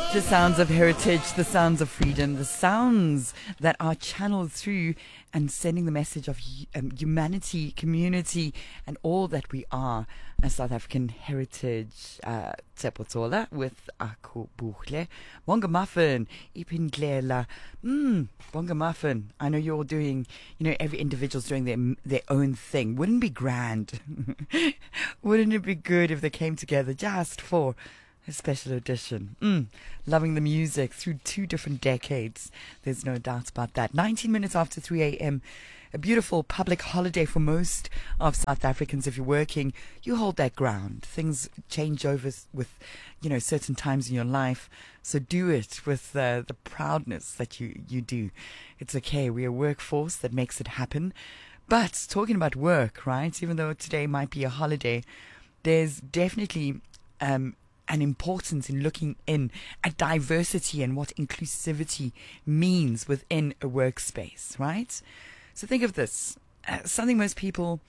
The sounds of heritage, the sounds of freedom, the sounds that are channeled through and sending the message of humanity, community, and all that we are as South African heritage. Tsepotsola with Aku Buhle. Bonga Muffin, Ipindlela. Bonga Muffin. I know you're all doing, every individual's doing their own thing. Wouldn't it be grand? Wouldn't it be good if they came together just for a special edition? Loving the music through 2 different decades. There's no doubt about that. 19 minutes after 3 a.m. A beautiful public holiday for most of South Africans. If you're working, you hold that ground. Things change over with, certain times in your life. So do it with the proudness that you do. It's okay. We're a workforce that makes it happen. But talking about work, right? Even though today might be a holiday, there's definitely an importance in looking in at diversity and what inclusivity means within a workspace, right? So think of this, something most people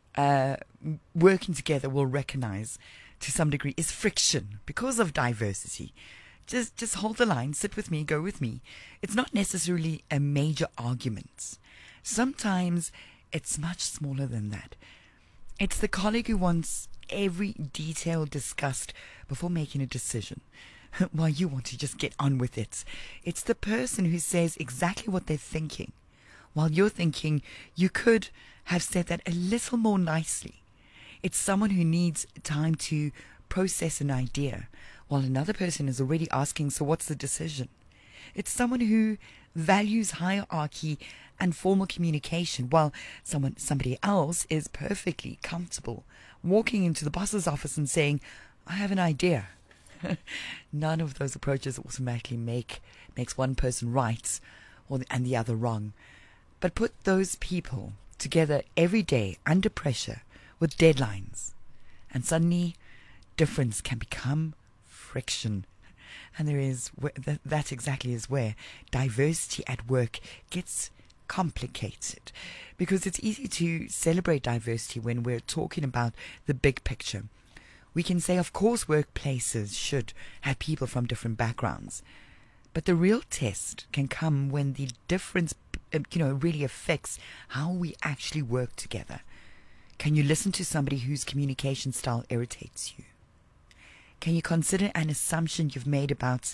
working together will recognize to some degree is friction because of diversity. Just hold the line, sit with me, go with me. It's not necessarily a major argument. Sometimes it's much smaller than that. It's the colleague who wants every detail discussed before making a decision, while you want to just get on with it. It's the person who says exactly what they're thinking, while you're thinking you could have said that a little more nicely. It's someone who needs time to process an idea, while another person is already asking, so what's the decision? It's someone who values hierarchy and formal communication, while somebody else is perfectly comfortable walking into the boss's office and saying, I have an idea. None of those approaches automatically makes one person right and the other wrong. But put those people together every day under pressure with deadlines, and suddenly difference can become friction. And that exactly is where diversity at work gets complicated, because it's easy to celebrate diversity when we're talking about the big picture. We can say, of course, workplaces should have people from different backgrounds, but the real test can come when the difference really affects how we actually work together. Can you listen to somebody whose communication style irritates you? Can you reconsider an assumption you've made about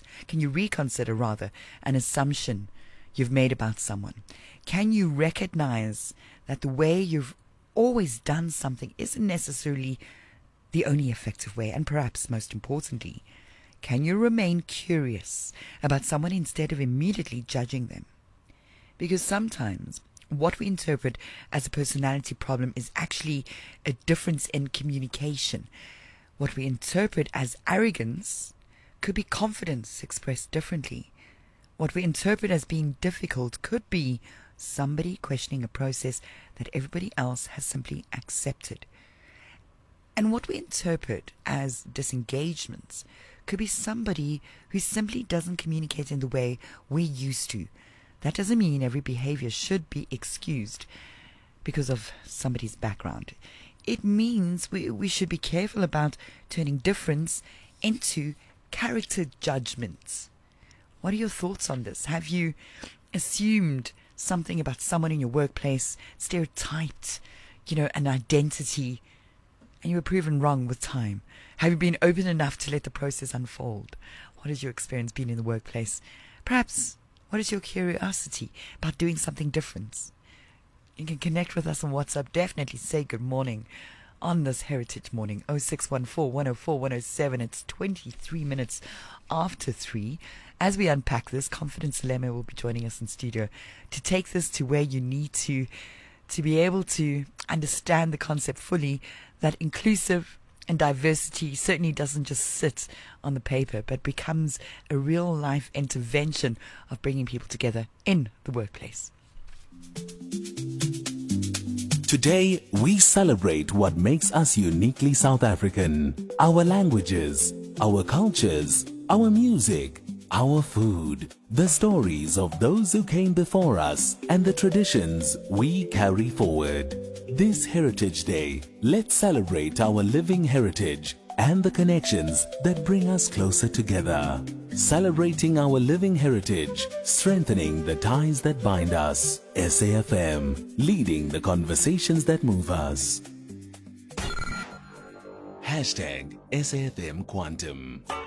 someone? Can you recognize that the way you've always done something isn't necessarily the only effective way? And perhaps most importantly, can you remain curious about someone instead of immediately judging them? Because sometimes what we interpret as a personality problem is actually a difference in communication. What we interpret as arrogance could be confidence expressed differently. What we interpret as being difficult could be somebody questioning a process that everybody else has simply accepted. And what we interpret as disengagements could be somebody who simply doesn't communicate in the way we used to. That doesn't mean every behavior should be excused because of somebody's background. It means we should be careful about turning difference into character judgments. What are your thoughts on this? Have you assumed something about someone in your workplace, stereotyped, an identity, and you were proven wrong with time? Have you been open enough to let the process unfold? What has your experience been in the workplace? Perhaps, what is your curiosity about doing something different? You can connect with us on WhatsApp. Definitely say good morning on this Heritage Morning. 0614 104 107. It's 23 minutes after 3. As we unpack this, Confidence Leme will be joining us in studio to take this to where you need to be able to understand the concept fully, that inclusive and diversity certainly doesn't just sit on the paper, but becomes a real life intervention of bringing people together in the workplace. Today, we celebrate what makes us uniquely South African. Our languages, our cultures, our music, our food, the stories of those who came before us, and the traditions we carry forward. This Heritage Day, let's celebrate our living heritage and the connections that bring us closer together. Celebrating our living heritage, strengthening the ties that bind us. SAFM, leading the conversations that move us. #SAFM Quantum.